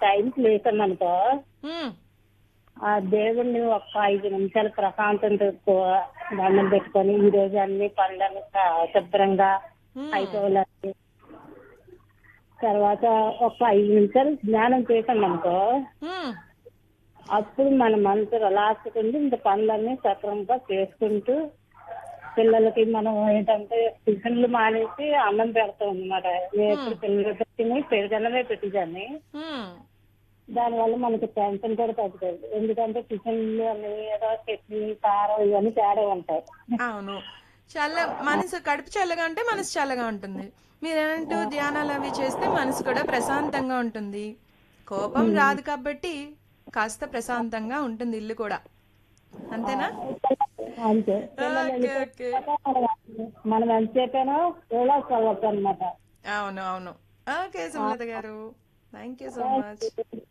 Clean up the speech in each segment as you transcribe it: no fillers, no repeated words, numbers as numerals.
టైంకి లేసామనుకో ఉమ్, ఆ దేవుణ్ణి ఒక 5 నిమిషాలు ప్రశాంతంతో దండం పెట్టుకొని ఈ రోజు అన్ని పనులను శుభ్రంగా ఉమ్, అయిపోవాలి. తర్వాత ఒక 5 నిమిషాలు ధ్యానం చేసామనుకో ఉమ్. అప్పుడు మన మనసు రిలాక్స్ ఉంది. ఇంకా పనులన్నీ సక్రమంగా చేసుకుంటూ పిల్లలకి మనం ఏంటంటే టిఫిన్లు మానేసి అన్నం పెడతాం అన్నమాట. నేను ఎప్పుడు పిల్లలు పెట్టిన పెరుగన్నమే పెట్టిదాన్ని. ఉమ్. దానివల్ల మనకి టెన్షన్ కూడా తగ్గుతుంది. ఎందుకంటే టిఫిన్లు అన్ని ఏదో చట్నీ కారం ఇవన్నీ తేడా ఉంటాయి. అవును. మనసు కడుపు చల్లగా ఉంటే మనసు చల్లగా ఉంటుంది. మీరంటూ ధ్యానాలు అవి చేస్తే మనసు కూడా ప్రశాంతంగా ఉంటుంది. కోపం రాదు కాబట్టి కాస్త ప్రశాంతంగా ఉంటుంది ఇల్లు కూడా. అంతేనా? అంతే. పిల్లలు ఓకే, ఓకే. వెళ్ళిపోయాక మనం ఎంతసేపైనా రిలాక్స్ అవ్వచ్చు అనమాట. అవును, అవును. ఓకే సుమలత గారు, thank you so much.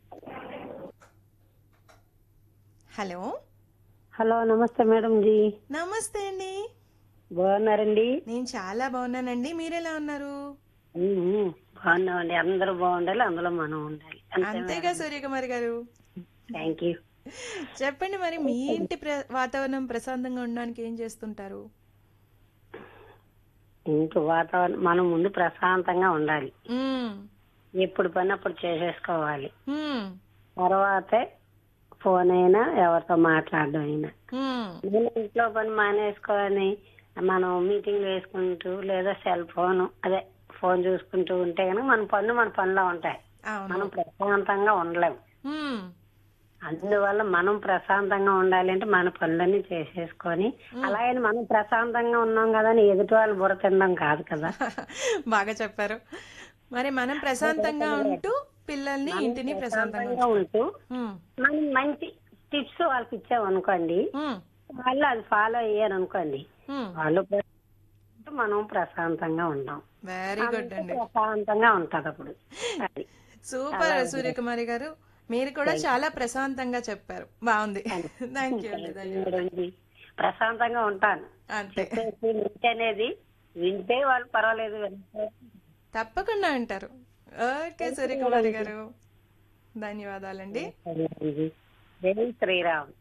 Hello. Hello, నమస్తే మేడం జీ. నమస్తే అండి. బాగున్నారండి? నేను చాలా బాగున్నానండి. మీరెలా ఉన్నారు? బాగున్నామండి. అందరూ బాగుండాలి, అందులో మనం ఉండాలి. అంతేగా సూర్యకుమారి గారు. Thank you. చెప్పండి మరి, మీ ఇంటి వాతావరణం ప్రశాంతంగా ఉండడానికి ఏం చేస్తుంటారు? ఇంటి వాతావరణం మనం ముందు ప్రశాంతంగా ఉండాలి. మ్మ్. ఎప్పుడు పని అప్పుడు చేసేసుకోవాలి. మ్మ్. తర్వాతే ఫోన్ అయినా ఎవరితో మాట్లాడడం అయినా. మ్మ్. నేను ఇంట్లో పని మానేసుకొని మనం మీటింగ్ వేసుకుంటూ లేదా సెల్ ఫోన్ ఫోన్ చూసుకుంటూ ఉంటే కనుక మన పనిలో ఉంటాయి. అవును. మనం ప్రశాంతంగా ఉండలేము. మ్మ్. అందువల్ల మనం ప్రశాంతంగా ఉండాలి అంటే మన పనులన్నీ చేసేసుకొని అలాగే మనం ప్రశాంతంగా ఉన్నాం కదా అని ఎదుటి వాళ్ళు బుర్ర తినడం కాదు కదా. బాగా చెప్పారు. మరి మనం ప్రశాంతంగా ఉంటూ పిల్లల్ని మనం ఇంటిని ప్రశాంతంగా ఉంటూ మనం మంచి టిప్స్ వాళ్ళకి ఇచ్చామనుకోండి, వాళ్ళు అది ఫాలో అయ్యారు అనుకోండి, వాళ్ళు మనం ప్రశాంతంగా ఉంటాం. వెరీ గుడ్ అండి. ప్రశాంతంగా ఉంటది అప్పుడు. అది సూపర్ సూర్యకుమారి గారు, మీరు కూడా చాలా ప్రశాంతంగా చెప్పారు. బాగుంది. థ్యాంక్ యూ అండి. ధన్యవాదాలు. ప్రశాంతంగా ఉంటాను. అంతే. అనేది వింటే వాళ్ళు పర్వాలేదు, తప్పకుండా అంటారు. ఓకే సూర్యకుమారి గారు, ధన్యవాదాలండి. జై శ్రీరామ్.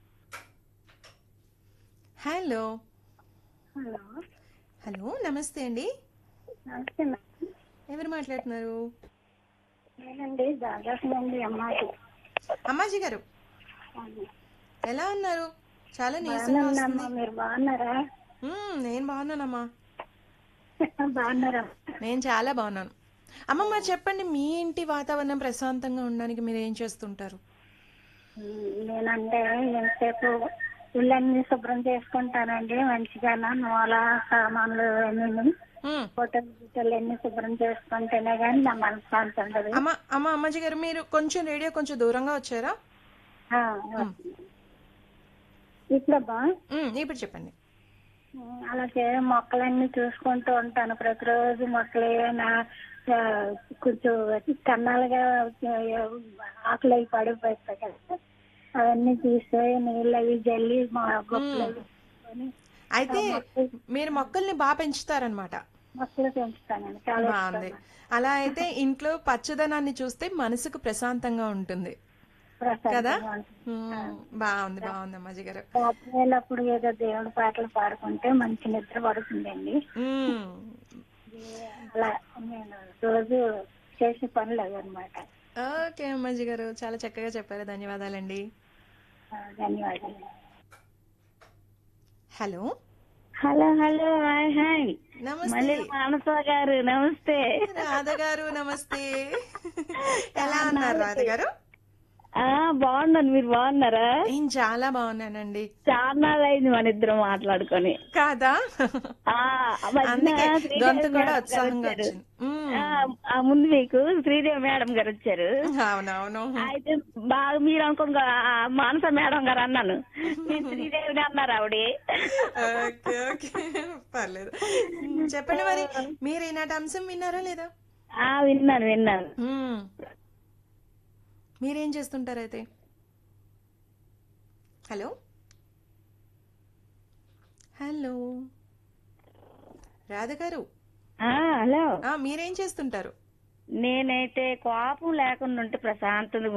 హలో. హలో. హలో, నమస్తే అండి. నమస్తే మేడం. ఎవరు మాట్లాడుతున్నారు? నేనండి దాదాపు నుండి అమ్మాయి. అమ్మాజీ గారు, ఎలా ఉన్నారు? చాలా నీరసంగా వస్తుంది. మీరు బాగున్నారా? నేను బాగున్నానమ్మా. బాగున్నారా? నేను చాలా బాగున్నాను. అమ్మమ్మ చెప్పండి, మీ ఇంటి వాతావరణం ప్రశాంతంగా ఉండడానికి మీరు ఏం చేస్తుంటారు? నేనంటే ఎంతసేపు ఇళ్ళన్నీ శుభ్రం చేసుకుంటానండి. మంచిగా నూల సామాన్లు అన్ని హోటల్ అన్ని శుభ్రం చేసుకుంటేనే కానీ నా మనశ్శాంతి ఉండదు. అమ్మాజీ గారు, మీరు కొంచెం రేడియో కొంచెం దూరంగా వచ్చారా? ఇప్పుడు చెప్పండి. అలాగే మొక్కలన్నీ చూసుకుంటూ ఉంటాను. ప్రతిరోజు మొక్కలు ఏమైనా కొంచెం కన్నాలుగా ఆకులు అవి పడిపోతాయి కదా, అవన్నీ తీస్తే నీళ్ళు అవి జల్లి గొప్పలు అవి. అయితే మీరు మొక్కల్ని బాగా పెంచుతారనమాట. మొక్కలు పెంచుతానండి, చాలా బాగుంది. అలా అయితే ఇంట్లో పచ్చదనాన్ని చూస్తే మనసుకు ప్రశాంతంగా ఉంటుంది కదా. బాగుంది బాగుంది అమ్మాజీ గారు. రాత్రిప్పుడు ఏదో దేవుడి పాటలు పాడుకుంటే మంచి నిద్ర పడుతుందండి. అలా నేను రోజు చేసే పనులు అవి అనమాట. ఓకే అమ్మాజీ గారు, చాలా చక్కగా చెప్పారు. ధన్యవాదాలండి. ధన్యవాదాలు. Hello. Hello. Hello. Hi. Hi. నమస్తే మానస గారు. నమస్తే. రాధ గారు నమస్తే. ఎలా ఉన్నారు రాధ గారు? బాగున్నాను, మీరు బాగున్నారా? నేను చాలా బాగున్నానండి. చాలా అయింది మన ఇద్దరం మాట్లాడుకొని కాదా. అందుకే గొంతు కూడా ఉత్సాహంగా వచ్చింది. ముందు మీకు శ్రీదేవి మేడం గారు వచ్చారు. అవునవును. అయితే బాగా మీరు అనుకో మానస మేడం గారు అన్నాను, శ్రీదేవిని అన్నారు ఆవిడ. ఓకే ఓకే, పర్లేదు. చెప్పండి మరి, మీరు ఈనాటి అంశం విన్నారా లేదా? విన్నాను. మీరేం చేస్తుంటారు అయితే? హలో. హలో రాధ గారు. హలో. మీరేం చేస్తుంటారు? నేనైతే కోపం లేకుండా ఉంటే ప్రశాంతంగా